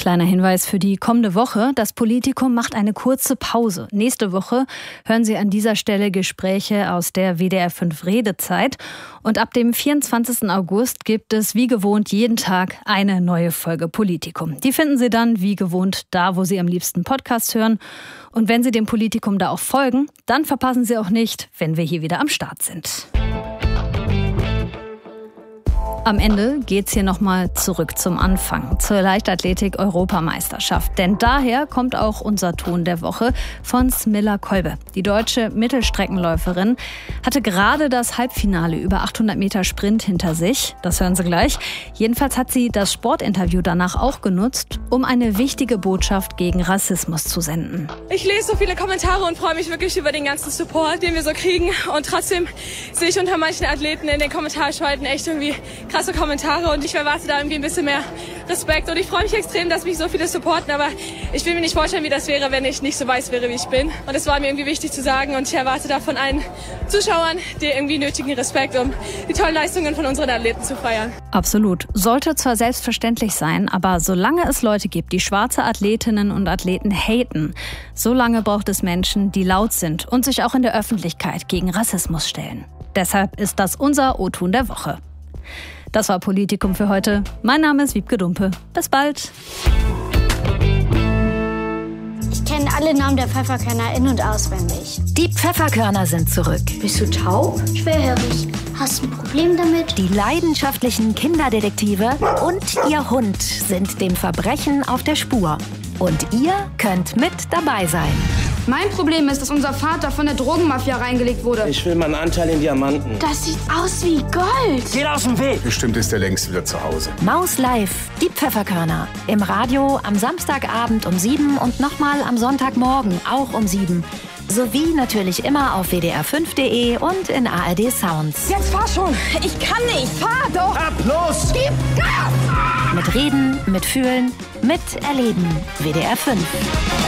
Kleiner Hinweis für die kommende Woche. Das Politikum macht eine kurze Pause. Nächste Woche hören Sie an dieser Stelle Gespräche aus der WDR 5 Redezeit. Und ab dem 24. August gibt es wie gewohnt jeden Tag eine neue Folge Politikum. Die finden Sie dann wie gewohnt da, wo Sie am liebsten Podcasts hören. Und wenn Sie dem Politikum da auch folgen, dann verpassen Sie auch nicht, wenn wir hier wieder am Start sind. Am Ende geht's hier nochmal zurück zum Anfang, zur Leichtathletik-Europameisterschaft. Denn daher kommt auch unser Ton der Woche von Smilla Kolbe. Die deutsche Mittelstreckenläuferin hatte gerade das Halbfinale über 800 Meter Sprint hinter sich. Das hören Sie gleich. Jedenfalls hat sie das Sportinterview danach auch genutzt, um eine wichtige Botschaft gegen Rassismus zu senden. Ich lese so viele Kommentare und freue mich wirklich über den ganzen Support, den wir so kriegen. Und trotzdem sehe ich unter manchen Athleten in den Kommentarspalten echt irgendwie krasse Kommentare und ich erwarte da irgendwie ein bisschen mehr Respekt und ich freue mich extrem, dass mich so viele supporten, aber ich will mir nicht vorstellen, wie das wäre, wenn ich nicht so weiß wäre, wie ich bin. Und es war mir irgendwie wichtig zu sagen und ich erwarte da von allen Zuschauern den irgendwie nötigen Respekt, um die tollen Leistungen von unseren Athleten zu feiern. Absolut. Sollte zwar selbstverständlich sein, aber solange es Leute gibt, die schwarze Athletinnen und Athleten haten, solange braucht es Menschen, die laut sind und sich auch in der Öffentlichkeit gegen Rassismus stellen. Deshalb ist das unser O-Ton der Woche. Das war Politikum für heute. Mein Name ist Wiebke Dumpe. Bis bald. Ich kenne alle Namen der Pfefferkörner in- und auswendig. Die Pfefferkörner sind zurück. Bist du taub? Schwerhörig. Hast du ein Problem damit? Die leidenschaftlichen Kinderdetektive und ihr Hund sind dem Verbrechen auf der Spur. Und ihr könnt mit dabei sein. Mein Problem ist, dass unser Vater von der Drogenmafia reingelegt wurde. Ich will meinen Anteil in Diamanten. Das sieht aus wie Gold. Geht aus dem Weg. Bestimmt ist er längst wieder zu Hause. Maus Live, die Pfefferkörner. Im Radio am Samstagabend um 7 und nochmal am Sonntagmorgen auch um 7. Sowie natürlich immer auf wdr5.de und in ARD Sounds. Jetzt fahr schon! Ich kann nicht! Fahr doch! Ab los! Gib Gas! Mit Reden, mit Fühlen, mit Erleben. WDR 5.